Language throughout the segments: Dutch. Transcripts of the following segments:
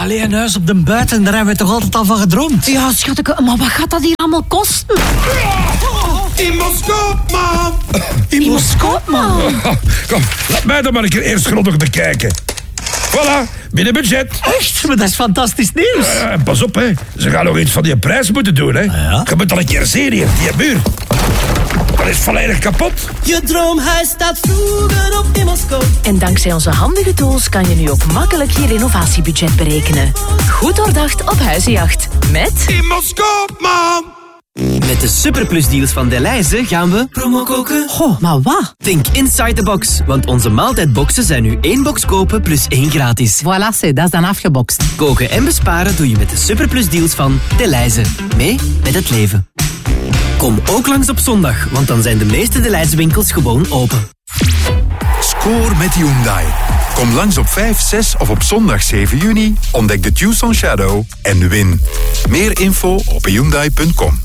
Allee, een huis op de buiten, daar hebben we toch altijd al van gedroomd? Ja, schatje, maar wat gaat dat hier allemaal kosten? Immoscoop, man! Immoscoop, man! Kom, laat mij dan maar een keer eerst grondig bekijken. Voilà, binnen budget. Echt? Maar dat is fantastisch nieuws. En pas op, hè. Ze gaan nog iets van die prijs moeten doen, hè. Ja? Je moet al een keer zien hier, die muur. Dat is volledig kapot. Je droomhuis staat vroeger op Immoscoop. En dankzij onze handige tools kan je nu ook makkelijk je renovatiebudget berekenen. Goed doordacht op Huizenjacht. Met Immoscoop, man! Met de superplusdeals van Delhaize gaan we promo koken. Goh, maar wat? Think inside the box, want onze maaltijdboxen zijn nu 1 box kopen plus 1 gratis. Voilà, dat is dan afgebokst. Koken en besparen doe je met de superplusdeals van Delhaize. Mee met het leven. Kom ook langs op zondag, want dan zijn de meeste Delhaize winkels gewoon open. Score met Hyundai. Kom langs op 5, 6 of op zondag 7 juni. Ontdek de Tucson Shadow en win. Meer info op hyundai.com.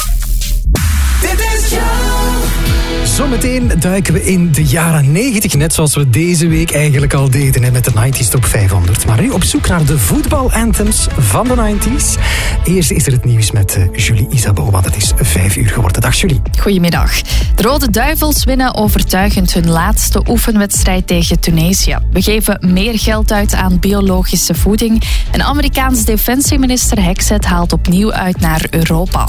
Zometeen duiken we in de jaren 90, net zoals we deze week eigenlijk al deden met de 90s Top 500. Maar nu op zoek naar de voetbalanthems van de 90s. Eerst is er het nieuws met Julie Isabeau, want het is 5 uur geworden. Dag Julie. Goedemiddag. De Rode Duivels winnen overtuigend hun laatste oefenwedstrijd tegen Tunesië. We geven meer geld uit aan biologische voeding. En Amerikaans defensieminister Hexet haalt opnieuw uit naar Europa.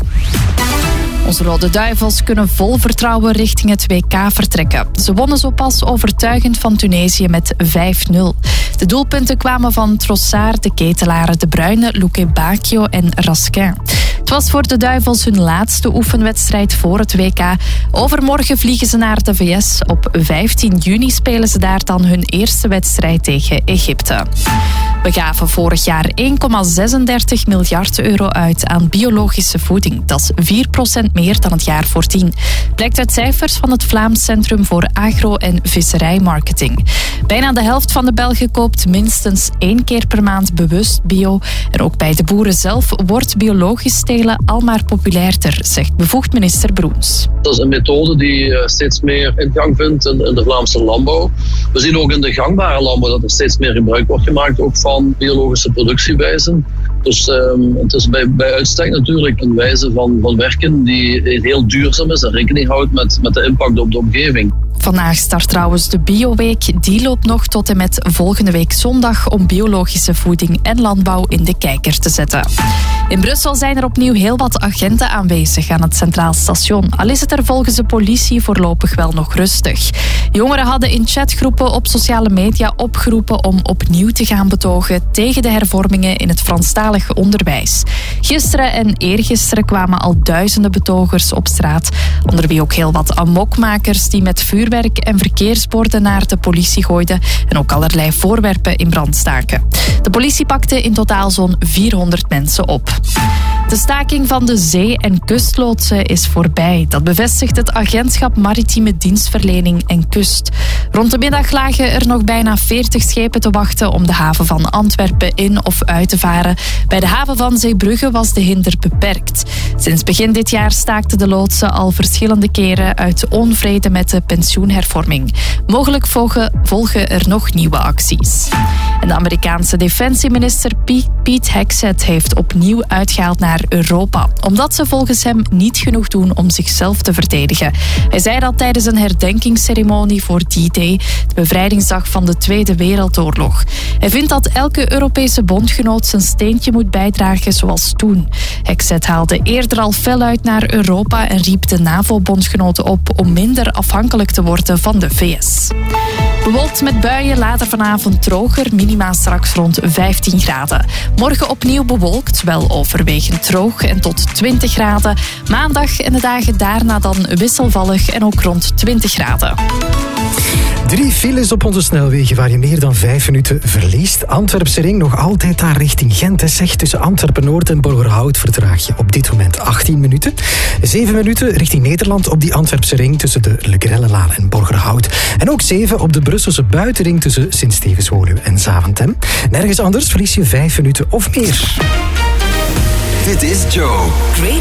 Onze Rode Duivels kunnen vol vertrouwen richting het WK vertrekken. Ze wonnen zo pas overtuigend van Tunesië met 5-0. De doelpunten kwamen van Trossard, de Ketelaren, De Bruyne, Luque Bacchio en Raskin. Het was voor de Duivels hun laatste oefenwedstrijd voor het WK. Overmorgen vliegen ze naar de VS. Op 15 juni spelen ze daar dan hun eerste wedstrijd tegen Egypte. We gaven vorig jaar 1,36 miljard euro uit aan biologische voeding. Dat is 4% meer dan het jaar voordien. Blijkt uit cijfers van het Vlaams Centrum voor Agro- en Visserijmarketing. Bijna de helft van de Belgen koopt minstens 1 keer per maand bewust bio. En ook bij de boeren zelf wordt biologisch telen al maar populairder, zegt bevoegd minister Broens. Dat is een methode die steeds meer in gang vindt in de Vlaamse landbouw. We zien ook in de gangbare landbouw dat er steeds meer gebruik wordt gemaakt ook van biologische productiewijzen. Dus het is bij uitstek natuurlijk een wijze van werken die heel duurzaam is en rekening houdt met de impact op de omgeving. Vandaag start trouwens de Bioweek. Die loopt nog tot en met volgende week zondag om biologische voeding en landbouw in de kijker te zetten. In Brussel zijn er opnieuw heel wat agenten aanwezig aan het Centraal Station. Al is het er volgens de politie voorlopig wel nog rustig. Jongeren hadden in chatgroepen op sociale media opgeroepen om opnieuw te gaan betogen tegen de hervormingen in het Franstalige onderwijs. Gisteren en eergisteren kwamen al duizenden betogers op straat, onder wie ook heel wat amokmakers die met vuurwerk en verkeersborden naar de politie gooiden en ook allerlei voorwerpen in brand staken. De politie pakte in totaal zo'n 400 mensen op. De staking van de zee- en kustloodsen is voorbij. Dat bevestigt het agentschap Maritieme Dienstverlening en Kust. Rond de middag lagen er nog bijna 40 schepen te wachten om de haven van Antwerpen in of uit te varen. Bij de haven van Zeebrugge was de hinder beperkt. Sinds begin dit jaar staakten de loodsen al verschillende keren uit onvrede met de pensioenhervorming. Mogelijk volgen er nog nieuwe acties. En de Amerikaanse defensieminister Pete Hexet heeft opnieuw uitgehaald naar Europa, omdat ze volgens hem niet genoeg doen om zichzelf te verdedigen. Hij zei dat tijdens een herdenkingsceremonie voor D-Day, de bevrijdingsdag van de Tweede Wereldoorlog. Hij vindt dat elke Europese bondgenoot zijn steentje moet bijdragen zoals toen. Hexet haalde eerder al fel uit naar Europa en riep de NAVO-bondgenoten op om minder afhankelijk te worden van de VS. Bewolkt met buien, later vanavond droger, minima straks rond 15 graden. Morgen opnieuw bewolkt, wel overwegend droog en tot 20 graden. Maandag en de dagen daarna dan wisselvallig en ook rond 20 graden. 3 files op onze snelwegen waar je meer dan 5 minuten verliest. Antwerpse ring nog altijd daar richting Gent. Zeg, tussen Antwerpen-Noord en Borgerhout vertraag je op dit moment 18 minuten. 7 minuten richting Nederland op die Antwerpse ring tussen de Le Grellelaan en Borgerhout. En ook 7 op de Brusselse buitenring tussen Sint-Stevens-Woluwe en Zaventem. Nergens anders verlies je 5 minuten of meer. Dit is Joe. Great